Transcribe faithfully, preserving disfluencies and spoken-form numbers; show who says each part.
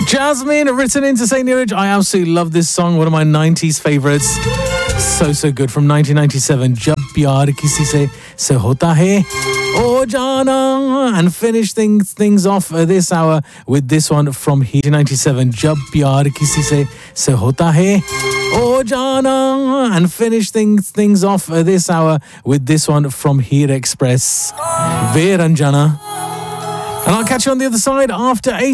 Speaker 1: Jasmine, written in to say, Neeraj, I absolutely love this song, one of my nineties favourites. So, so good, from nineteen ninety-seven. Jab Pyar Kisi Se Se Hota Hai, Oh Jana. And finish things, things off uh, this hour with this one from nineteen ninety-seven. Jab Pyar Kisi Se Se Hota Hai, Oh Jana. And finish things, things off uh, this hour with this one from Heer Express. Ve Ranjana. And I'll catch you on the other side after eight.